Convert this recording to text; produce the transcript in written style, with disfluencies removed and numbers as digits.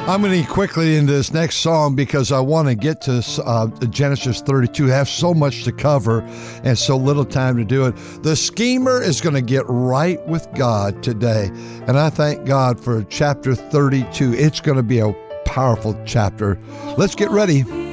I'm going to get quickly into this next song because I want to get to Genesis 32. I have so much to cover and so little time to do it. The schemer is going to get right with God today, and I thank God for chapter 32. It's going to be a powerful chapter. Let's get ready.